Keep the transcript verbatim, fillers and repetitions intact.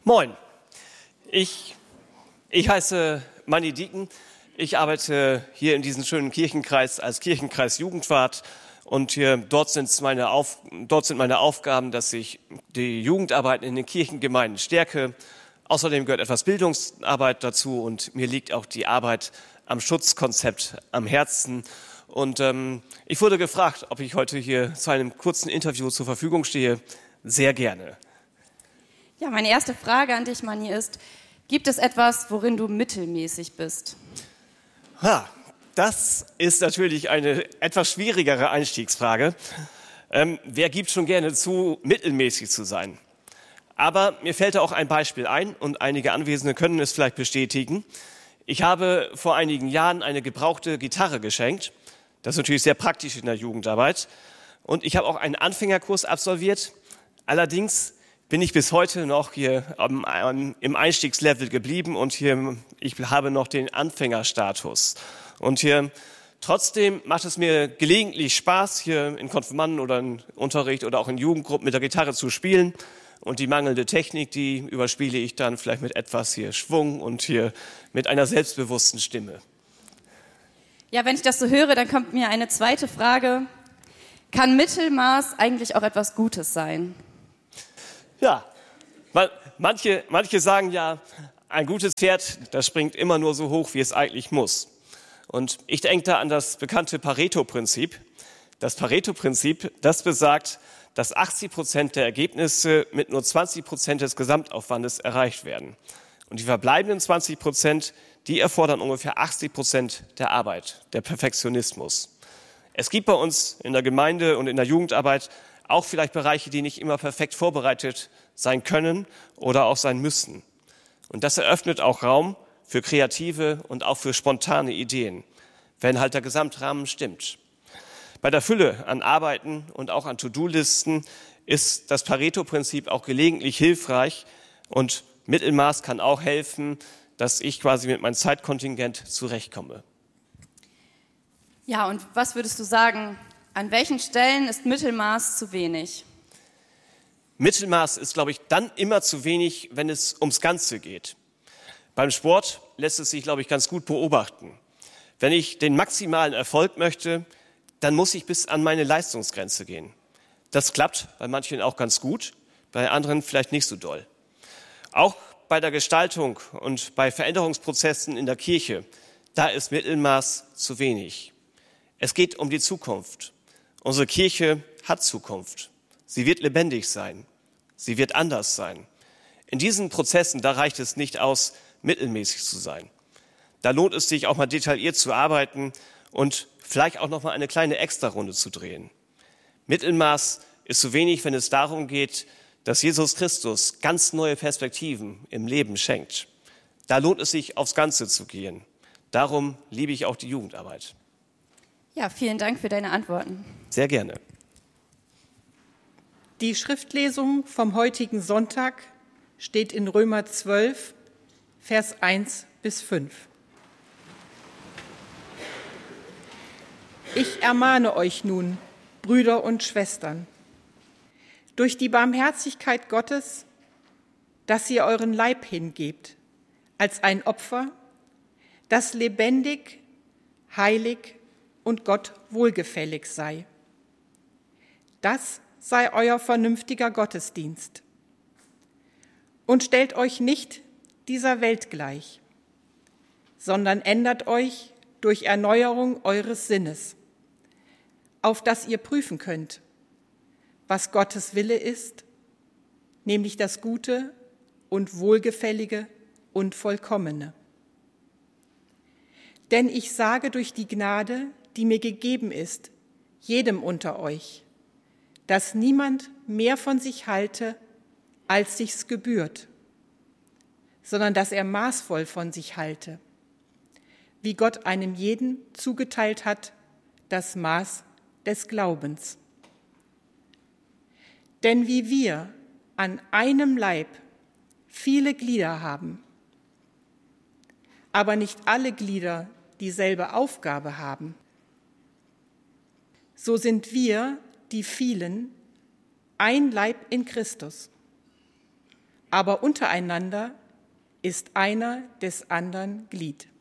Moin, ich, ich heiße Manni Dieken. Ich arbeite hier in diesem schönen Kirchenkreis als Kirchenkreis Jugendwart und hier, dort, sind meine Auf, dort sind meine Aufgaben, dass ich die Jugendarbeit in den Kirchengemeinden stärke. Außerdem gehört etwas Bildungsarbeit dazu und mir liegt auch die Arbeit am Schutzkonzept am Herzen. Und ähm, ich wurde gefragt, ob ich heute hier zu einem kurzen Interview zur Verfügung stehe. Sehr gerne. Ja, meine erste Frage an dich, Manni, ist, gibt es etwas, worin du mittelmäßig bist? Ha, das ist natürlich eine etwas schwierigere Einstiegsfrage. Ähm, wer gibt schon gerne zu, mittelmäßig zu sein? Aber mir fällt da auch ein Beispiel ein und einige Anwesende können es vielleicht bestätigen. Ich habe vor einigen Jahren eine gebrauchte Gitarre geschenkt. Das ist natürlich sehr praktisch in der Jugendarbeit. Und ich habe auch einen Anfängerkurs absolviert. Allerdings bin ich bis heute noch hier am, am, im Einstiegslevel geblieben und hier, ich habe noch den Anfängerstatus. Und hier, trotzdem macht es mir gelegentlich Spaß, hier in Konfirmanden oder in Unterricht oder auch in Jugendgruppen mit der Gitarre zu spielen. Und die mangelnde Technik, die überspiele ich dann vielleicht mit etwas hier Schwung und hier mit einer selbstbewussten Stimme. Ja, wenn ich das so höre, dann kommt mir eine zweite Frage. Kann Mittelmaß eigentlich auch etwas Gutes sein? Ja, manche, manche sagen ja, ein gutes Pferd, das springt immer nur so hoch, wie es eigentlich muss. Und ich denke da an das bekannte Pareto-Prinzip. Das Pareto-Prinzip, das besagt, dass achtzig Prozent der Ergebnisse mit nur zwanzig Prozent des Gesamtaufwandes erreicht werden. Und die verbleibenden zwanzig Prozent, die erfordern ungefähr achtzig Prozent der Arbeit, der Perfektionismus. Es gibt bei uns in der Gemeinde und in der Jugendarbeit auch vielleicht Bereiche, die nicht immer perfekt vorbereitet sein können oder auch sein müssen. Und das eröffnet auch Raum für kreative und auch für spontane Ideen, wenn halt der Gesamtrahmen stimmt. Bei der Fülle an Arbeiten und auch an To-Do-Listen ist das Pareto-Prinzip auch gelegentlich hilfreich und Mittelmaß kann auch helfen, dass ich quasi mit meinem Zeitkontingent zurechtkomme. Ja, und was würdest du sagen, an welchen Stellen ist Mittelmaß zu wenig? Mittelmaß ist, glaube ich, dann immer zu wenig, wenn es ums Ganze geht. Beim Sport lässt es sich, glaube ich, ganz gut beobachten. Wenn ich den maximalen Erfolg möchte, dann muss ich bis an meine Leistungsgrenze gehen. Das klappt bei manchen auch ganz gut, bei anderen vielleicht nicht so doll. Auch bei der Gestaltung und bei Veränderungsprozessen in der Kirche, da ist Mittelmaß zu wenig. Es geht um die Zukunft. Unsere Kirche hat Zukunft. Sie wird lebendig sein. Sie wird anders sein. In diesen Prozessen, da reicht es nicht aus, mittelmäßig zu sein. Da lohnt es sich auch mal detailliert zu arbeiten und vielleicht auch noch mal eine kleine Extrarunde zu drehen. Mittelmaß ist zu wenig, wenn es darum geht, dass Jesus Christus ganz neue Perspektiven im Leben schenkt. Da lohnt es sich, aufs Ganze zu gehen. Darum liebe ich auch die Jugendarbeit. Ja, vielen Dank für deine Antworten. Sehr gerne. Die Schriftlesung vom heutigen Sonntag steht in Römer zwölf, Vers eins bis fünf. Ich ermahne euch nun, Brüder und Schwestern, durch die Barmherzigkeit Gottes, dass ihr euren Leib hingebt, als ein Opfer, das lebendig, heilig und Gott wohlgefällig sei. Das sei euer vernünftiger Gottesdienst. Und stellt euch nicht dieser Welt gleich, sondern ändert euch durch Erneuerung eures Sinnes, auf dass ihr prüfen könnt, was Gottes Wille ist, nämlich das Gute und Wohlgefällige und Vollkommene. Denn ich sage durch die Gnade, die mir gegeben ist, jedem unter euch, dass niemand mehr von sich halte, als sich's gebührt, sondern dass er maßvoll von sich halte, wie Gott einem jeden zugeteilt hat, das Maß des Glaubens. Denn wie wir an einem Leib viele Glieder haben, aber nicht alle Glieder dieselbe Aufgabe haben, so sind wir, die vielen, ein Leib in Christus, aber untereinander ist einer des anderen Glied.